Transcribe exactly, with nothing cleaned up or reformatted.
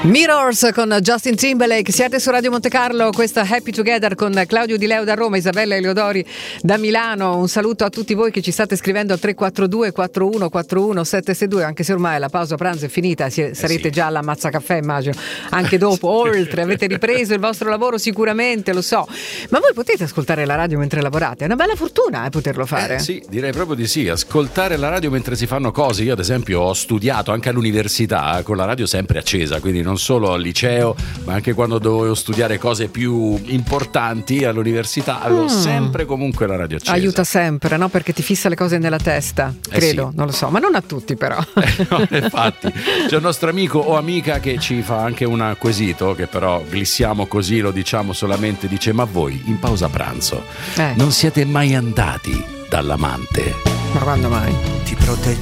Mirrors con Justin Timberlake, siete su Radio Monte Carlo, questa Happy Together con Claudio Di Leo da Roma, Isabella Eleodori da Milano. Un saluto a tutti voi che ci state scrivendo al tre quattro due quattro uno quattro uno sette sei due, anche se ormai la pausa pranzo è finita, sarete eh sì. già alla Mazza Caffè immagino, anche dopo, oltre, avete ripreso il vostro lavoro sicuramente, lo so, ma voi potete ascoltare la radio mentre lavorate, è una bella fortuna eh, poterlo fare. Eh, sì, direi proprio di sì, ascoltare la radio mentre si fanno cose. Io ad esempio ho studiato anche all'università con la radio sempre accesa, quindi non solo al liceo ma anche quando dovevo studiare cose più importanti all'università avevo mm. sempre comunque la radio accesa. Aiuta sempre, no? Perché ti fissa le cose nella testa, credo, eh sì. non lo so, ma non a tutti però. Eh no, infatti c'è un nostro amico o amica che ci fa anche un quesito che però glissiamo così, lo diciamo solamente, dice: ma voi in pausa pranzo eh. non siete mai andati dall'amante? Ma quando mai? Ti protegge